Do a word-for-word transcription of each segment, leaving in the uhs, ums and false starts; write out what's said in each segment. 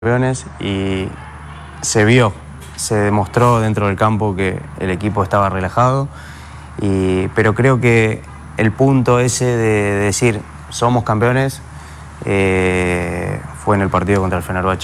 campeones y se vio, se demostró dentro del campo que el equipo estaba relajado, y, pero creo que el punto ese de, de decir somos campeones eh, fue en el partido contra el Fenerbahçe.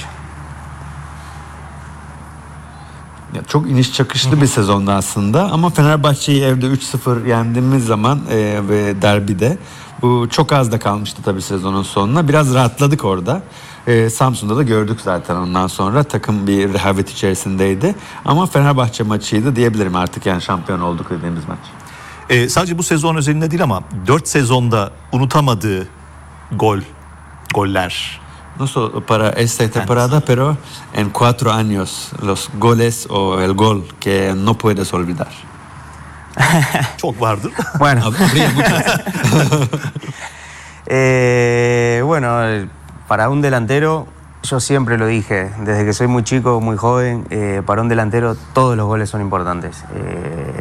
Ya çok iniş çakışlı bir sezondu aslında ama Fenerbahçe'yi evde üç sıfır yendiğimiz zaman e, ve derbide bu çok az da kalmıştı tabii sezonun sonuna. Biraz rahatladık orada. E, Samsun'da da gördük zaten ondan sonra takım bir rehavet içerisindeydi. Ama Fenerbahçe maçıydı diyebilirim artık, yani şampiyon olduk dediğimiz maç. E, sadece bu sezon özelinde değil ama dört sezonda unutamadığı gol, goller. No solo para esta temporada, pero en cuatro años los goles o el gol que no puedes olvidar. Çok vardır. Bueno, eh, bueno, para un delantero, yo siempre lo dije, desde que soy muy chico, muy joven, eh, para un delantero todos los goles son importantes. Eh,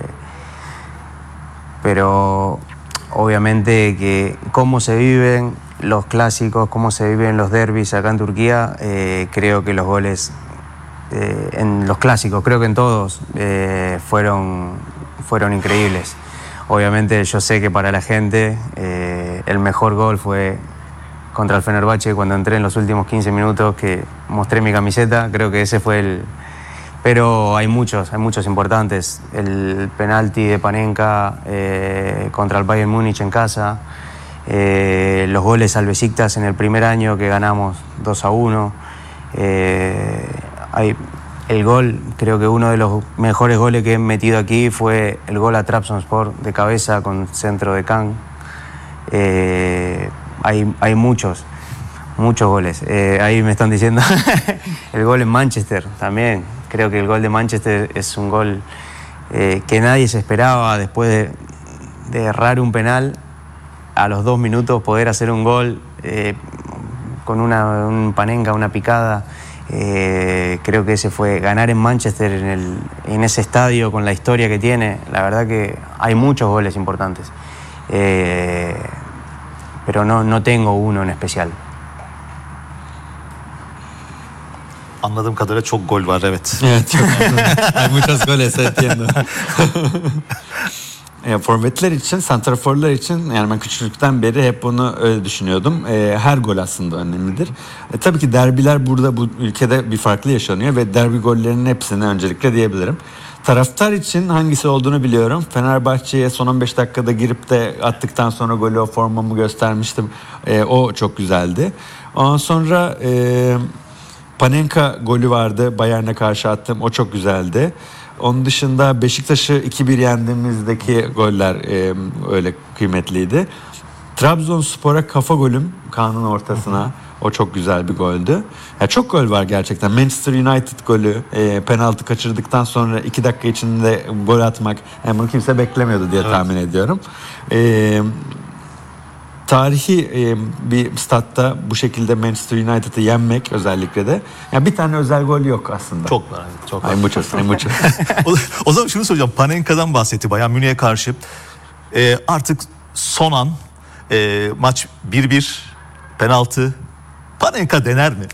pero obviamente que cómo se viven los clásicos, cómo se viven los derbis acá en Turquía, eh, creo que los goles eh, en los clásicos, creo que en todos, eh, fueron, fueron increíbles. Obviamente yo sé que para la gente eh, el mejor gol fue contra el Fenerbahçe cuando entré en los últimos quince minutos, que mostré mi camiseta, creo que ese fue el... Pero hay muchos, hay muchos importantes. El penalti de Panenka eh, contra el Bayern Múnich en casa, eh, los goles al Besiktas en el primer año que ganamos dos a uno. Eh, hay, el gol, creo que uno de los mejores goles que he metido aquí fue el gol a Trabzonspor de cabeza con centro de Can. Eh, hay, hay muchos, muchos goles. Eh, ahí me están diciendo el gol en Manchester también. Creo que el gol de Manchester es un gol eh, que nadie se esperaba después de, de errar un penal. A los dos minutos poder hacer un gol eh, con una, un Panenka, una picada. Eh, creo que ese fue ganar en Manchester, en, el, en ese estadio con la historia que tiene. La verdad que hay muchos goles importantes. Eh, pero no, no tengo uno en especial. Anladığım kadarıyla çok gol var, evet. Evet, çok hay muchos goles, entiendo. E, forvetler için, santraforlar için, yani ben küçüklükten beri hep bunu öyle düşünüyordum. E, her gol aslında önemlidir. E, tabii ki derbiler burada, bu ülkede bir farklı yaşanıyor ve derbi gollerinin hepsini öncelikle diyebilirim. Taraftar için hangisi olduğunu biliyorum. Fenerbahçe'ye son on beş dakikada girip de attıktan sonra golü, o formamı göstermiştim. E, o çok güzeldi. Ondan sonra e, Panenka golü vardı, Bayern'e karşı attım. O çok güzeldi. Onun dışında Beşiktaş'ı iki bir yendiğimizdeki goller e, öyle kıymetliydi. Trabzonspor'a kafa golüm Kaan'ın ortasına. O çok güzel bir goldü. Ya çok gol var gerçekten. Manchester United golü, e, penaltı kaçırdıktan sonra iki dakika içinde gol atmak. Yani bunu kimse beklemiyordu diye evet. tahmin ediyorum. E, tarihi e, bir statta bu şekilde Manchester United'ı yenmek özellikle de. Yani bir tane özel gol yok aslında. Çok var. Çok var. Hay muchos, hay muchos. o, o zaman şunu soracağım. Panenka'dan bahsetti Bayern Münih'e karşı. E, artık son an e, maç bir bir, penaltı. Panenka dener mi?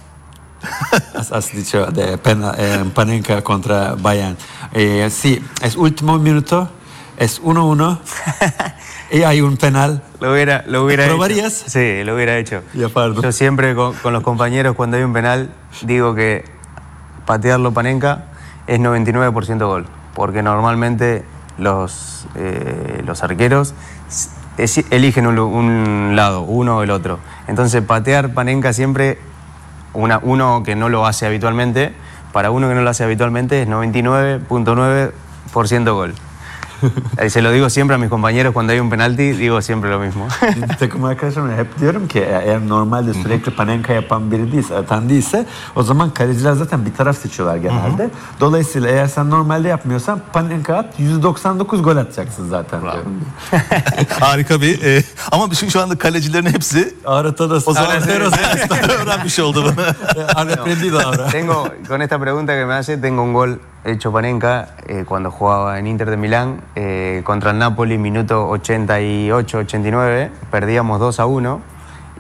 Has dicho de pena, eh, Panenka contra Bayern. Eh, sí, es último minuto, es uno uno y hay un penal. Lo hubiera, lo hubiera ¿Probarías? hecho. Sí, lo hubiera hecho. Ya, pardon. Yo siempre con, con los compañeros cuando hay un penal digo que patearlo Panenka es noventa y nueve por ciento gol, porque normalmente los, eh, los arqueros eligen un, un lado, uno o el otro. Entonces patear Panenka siempre, una, uno que no lo hace habitualmente, para uno que no lo hace habitualmente es noventa y nueve punto nueve por ciento gol. Se lo digo siempre a mis compañeros cuando hay un penalti, digo siempre lo mismo. Takım arkadaşlarıma hep diyorum ki eğer normalde sürekli Panenka yapan biri değilse, atan değilse, o zaman kaleciler zaten bir taraf seçiyorlar genelde. Dolayısıyla eğer sen normalde yapmıyorsan Panenka at, yüzde doksan dokuz gol atacaksın zaten diyorum. Harika bir e, ama şu, şu anda kalecilerin hepsi ahora todos o zaman öğrenmiş oldu bunu. Aprendido ahora. Tengo, con esta pregunta que me hace, tengo un gol hecho Panenka eh, cuando jugaba en Inter de Milán eh, contra el Napoli, minuto ochenta y ocho ochenta y nueve, perdíamos dos a uno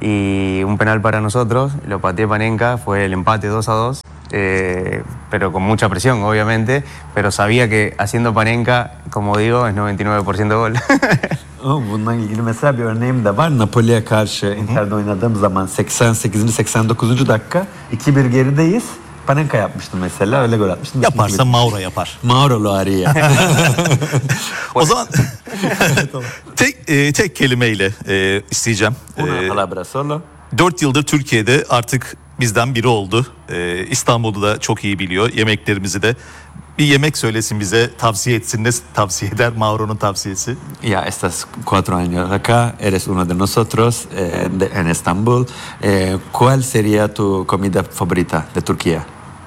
y un penal para nosotros, lo pateé Panenka, fue el empate dos a dos, eh, pero con mucha presión obviamente, pero sabía que haciendo Panenka, como digo, es noventa y nueve por ciento gol. Ama bundan ilgili mesela bir örneğim de var. Napoli'ye karşı Inter'de oynadığım zaman seksen sekizinci seksen dokuzuncu dakika iki bir gerideyiz. Panenka yapmıştım mesela, öyle gol atmıştım. Yaparsa Mauro yapar. Mauro Loaria. O zaman tek e, tek kelimeyle e, isteyeceğim. Una E, palabra solo. dört yıldır Türkiye'de artık bizden biri oldu. E, İstanbul'u da çok iyi biliyor. Yemeklerimizi de. Bir yemek söylesin bize, tavsiye etsin. Ne tavsiye eder Mauro'nun tavsiyesi? Ya estás cuatro años acá, eres uno de nosotros eh, de, en Estambul. Eh, ¿Cuál sería tu comida favorita de Turquía?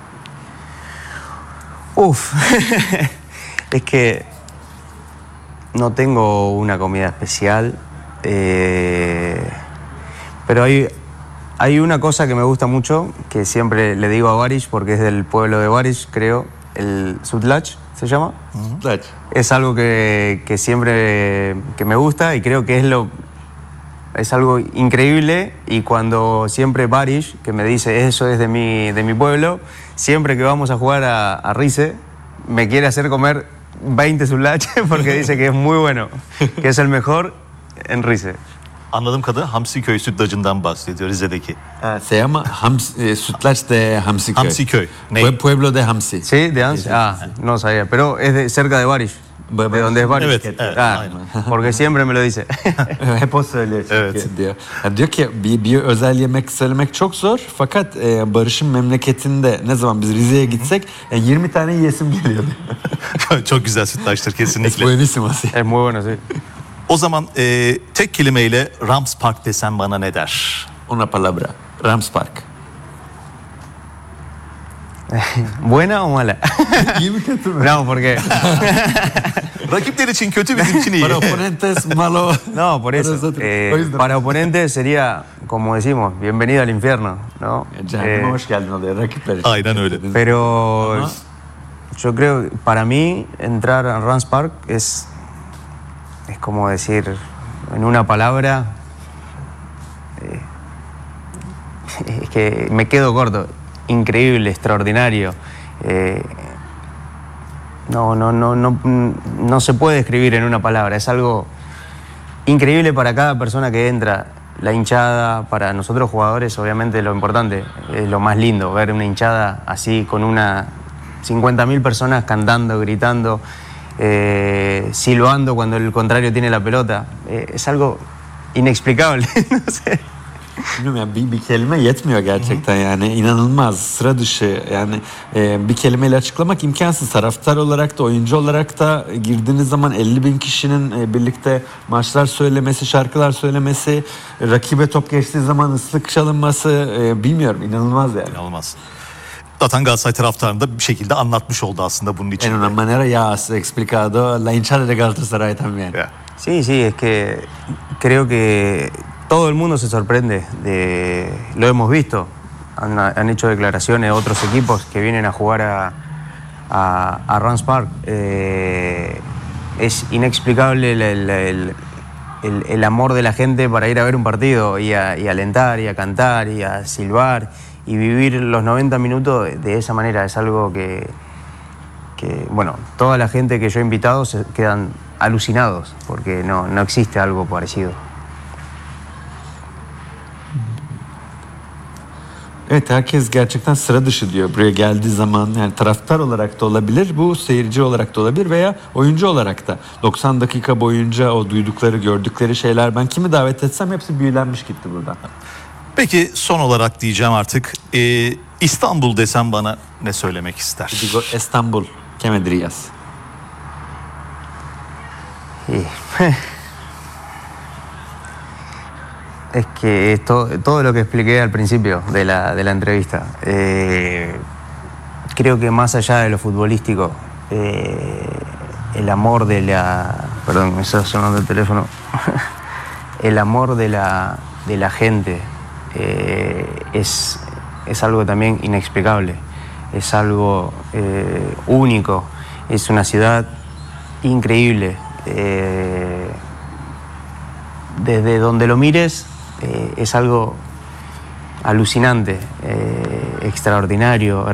Uf, es que no tengo una comida especial, eh, pero hay, hay una cosa que me gusta mucho, que siempre le digo a Barish, porque es del pueblo de Barish, creo, el Sütlaç se llama. Sütlaç. Es algo que, que siempre que me gusta y creo que es lo es algo increíble, y cuando siempre Barish, que me dice eso es de mi, de mi pueblo, siempre que vamos a jugar a, a Rize, me quiere hacer comer veinte Sütlaç porque dice que es muy bueno, que es el mejor en Rize. Anladığım kadarıyla Hamsiköy sütlacından bahsediyor, Rize'deki. Ah, se llama Hams, eh, Sütlaç de Hamsiköy. Hamsiköy. Ne? Pue- Pueblo de Hamsi. ¿Sí? ¿De Ans? Ah, no sabía, pero es de, cerca de Barish, Ba- de donde es Barish. Evet, evet, Ah, aynen. porque siempre me lo dice. Hep o söylüyor çünkü Evet. diyor. Ya diyor ki bir, bir özel yemek söylemek çok zor, fakat e, Barış'ın memleketinde ne zaman biz Rize'ye gitsek e, yirmi tane yiyesim geliyor diyor. Çok güzel sütlaçtır Es kesinlikle. buenísimo, sí. Es muy bueno, sí. O zaman e, tek kelimeyle Rams Park desem bana ne der? Una palabra. Rams Park. ¿Buena o mala? İyi mi kötü mü? No, porque... Rakipler için kötü, bizim için iyi. Para oponentes malo. No, por eso. nosotros. Eh, O yüzden- para oponentes sería, como decimos, bienvenido al infierno, ¿no? Cehenneme Eh, hoş geldin oluyor rakipler için. Aynen öyle. pero Ajá. yo creo que para mí entrar a Rams Park es, es como decir, en una palabra, eh, es que me quedo corto. Increíble, extraordinario. Eh, no, no, no, no, no se puede describir en una palabra. Es algo increíble para cada persona que entra. La hinchada, para nosotros jugadores, obviamente lo importante, es lo más lindo, ver una hinchada así con una cincuenta mil personas cantando, gritando, eh, silbando cuando el contrario tiene la pelota. Eh, es algo inexplicable, no sé. Bilmiyorum ya, bir, bir kelime yetmiyor gerçekten, yani inanılmaz, sıra dışı, yani e, bir kelimeyle açıklamak imkansız. Taraftar olarak da oyuncu olarak da girdiğiniz zaman elli bin kişinin e, birlikte maçlar söylemesi, şarkılar söylemesi, rakibe top geçtiği zaman ıslık çalınması, e, bilmiyorum, inanılmaz yani. Olmaz. Zaten Galatasaray taraftarını da bir şekilde anlatmış oldu aslında bunun için. En una manera ya has explicado la hinchada de Galatasaray también. Ya. Sí, sí, es que creo que todo el mundo se sorprende de, lo hemos visto, han, han hecho declaraciones otros equipos que vienen a jugar a, a, a Rams Park. Eh, es inexplicable el, el- el- el- el amor de la gente para ir a ver un partido y a, y a alentar y a cantar y a silbar y vivir los noventa minutos de, de esa manera. Es algo que, que, bueno, toda la gente que yo he invitado se quedan alucinados porque no, no existe algo parecido. Evet, herkes gerçekten sıra dışı diyor buraya geldiği zaman, yani taraftar olarak da olabilir, bu seyirci olarak da olabilir veya oyuncu olarak da. doksan dakika boyunca o duydukları, gördükleri şeyler, ben kimi davet etsem hepsi büyülenmiş gitti buradan. Peki son olarak diyeceğim artık. Ee, İstanbul desem bana ne söylemek ister? Digo İstanbul, ¿qué me dirías? Y es que es to- todo lo que expliqué al principio de la, de la entrevista. Eh, creo que más allá de lo futbolístico, eh, el amor de la... Perdón, me está sonando el teléfono. El amor de la, de la gente eh, es, es algo también inexplicable. Es algo eh, único. Es una ciudad increíble. Eh, desde donde lo mires eh, es algo alucinante, eh, extraordinario.